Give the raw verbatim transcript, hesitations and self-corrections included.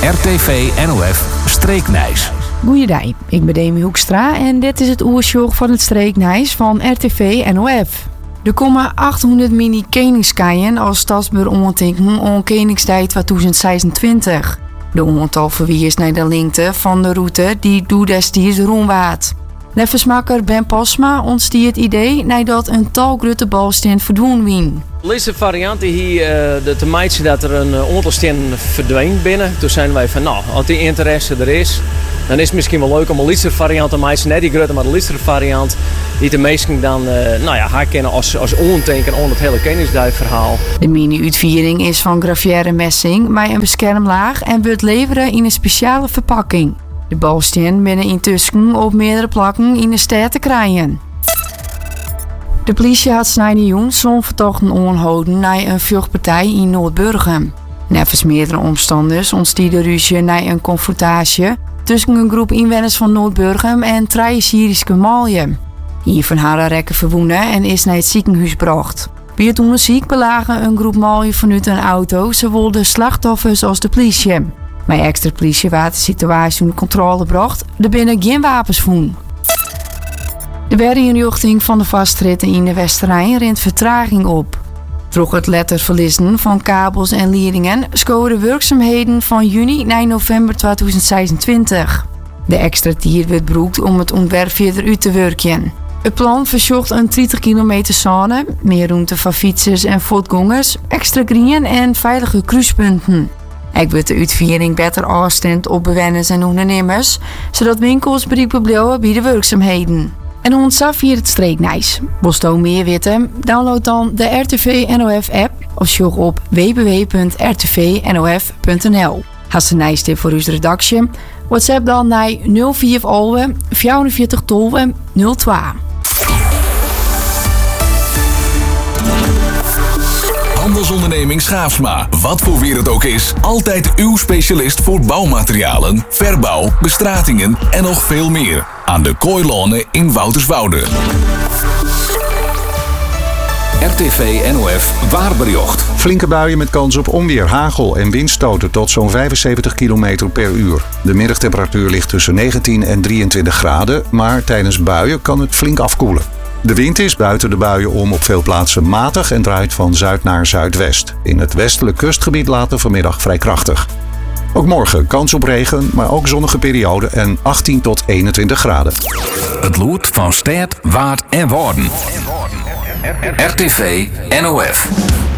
R T V N O F Streeknijs. Goeiedag, ik ben Demi Hoekstra en dit is het oersjoch van het Streeknijs van R T V N O F. Er komen achthonderd mini-Koningskeien als stadsbuur ondertekenen om Koningsdag tweeduizend zesentwintig. De aantal verwies naar de lengte van de route die door destijds rondwaart. Neffensmakker Ben Posma ontstiet het idee nadat een talgrote balstand verdwenen wien. De laatste variant hier uh, de te maken dat er een aantal stenen verdween binnen. Toen zijn wij van, nou, als die interesse er is, dan is het misschien wel leuk om een liefste variant te maken. Net die grote, maar de liefste variant die de meesten dan, uh, nou ja, herkennen als, als ondenken aan het hele Koningsdag-verhaal. De mini-uitviering is van gravière messing met een beschermlaag en wordt leveren in een speciale verpakking. De balstenen binnen intussen op meerdere plekken in de stad te krijgen. De politie had snijden zo'n vertochten aanhouden naar een vechtpartij in Noordburgum. Nevens meerdere omstanders ontstiet de ruzie naar een confrontatie tussen een groep inwoners van Noordburgum en drie Syrische Maljen. Hier van haar rekken verwonnen en is naar het ziekenhuis gebracht. Bij het onderzoek belagen een groep Maljen vanuit een auto zowel de slachtoffers als de politie. Met extra politie werd de situatie onder controle gebracht. Er binnen geen wapens voen. De berginrichting van de vastritten in de Westerrijn rent vertraging op. Door het letterverliezen van kabels en leidingen scoren werkzaamheden van juni naar november tweeduizend zesentwintig. De extra tier werd gebruikt om het ontwerp verder uit te werken. Het plan verzocht een dertig kilometer zone, meer ruimte voor fietsers en voetgangers, extra groen en veilige kruispunten. Ik wordt de uitviering beter afgestemd op bewoners en ondernemers, zodat winkels bereikbaar blijven bij de werkzaamheden. En ons af hier het Streeknijs. Wil je meer weten? Download dan de R T V N O F app of zoek op w w w punt r t v n o f punt n l. Als een nijstip voor uw redactie, WhatsApp dan naar nul vier vierenzveertig tolve nul twee. Handelsonderneming Schaafsma. Wat voor weer het ook is, altijd uw specialist voor bouwmaterialen, verbouw, bestratingen en nog veel meer. Aan de Kooilonen in Wouterswoude. R T V N O F waarbericht. Flinke buien met kans op onweer, hagel en windstoten tot zo'n vijfenzeventig kilometer per uur. De middagtemperatuur ligt tussen negentien en drieëntwintig graden, maar tijdens buien kan het flink afkoelen. De wind is buiten de buien om op veel plaatsen matig en draait van zuid naar zuidwest. In het westelijk kustgebied later vanmiddag vrij krachtig. Ook morgen kans op regen, maar ook zonnige periode en achttien tot eenentwintig graden. Het loert van stad, waard en woorden. R T V N O F.